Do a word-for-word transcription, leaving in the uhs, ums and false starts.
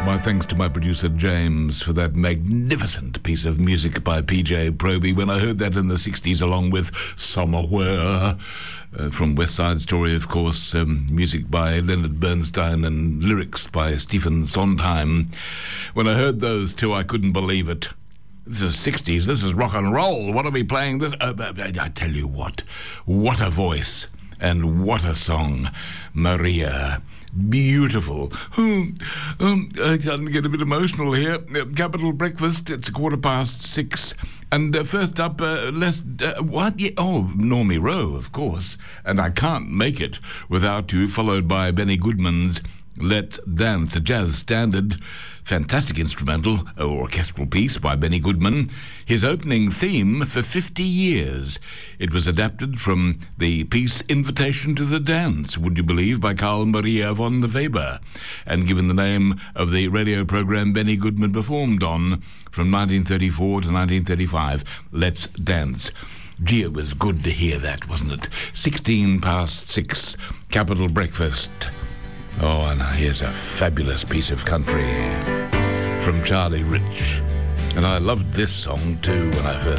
My thanks to my producer James for that magnificent piece of music by P J Proby. When I heard that in the sixties along with Somewhere uh, from West Side Story, of course, um, music by Leonard Bernstein and lyrics by Stephen Sondheim. When I heard those two, I couldn't believe it. This is sixties, this is rock and roll. What are we playing this? Uh, I tell you what, what a voice and what a song. Maria. Beautiful. Um, um, I'm starting to get a bit emotional here. Uh, Capital Breakfast, it's a quarter past six. And uh, first up, uh, Les... Uh, what? Yeah, oh, Normie Rowe, of course. And I can't make it without you, followed by Benny Goodman's Let's Dance, a jazz standard. Fantastic instrumental or orchestral piece by Benny Goodman. His opening theme for fifty years. It was adapted from the piece Invitation to the Dance, would you believe, by Carl Maria von Weber, and given the name of the radio program Benny Goodman performed on from nineteen thirty-four to nineteen thirty-five. Let's Dance. Gee, it was good to hear that, wasn't it? sixteen past six, Capital Breakfast. Oh, and here's a fabulous piece of country from Charlie Rich. And I loved this song too when I first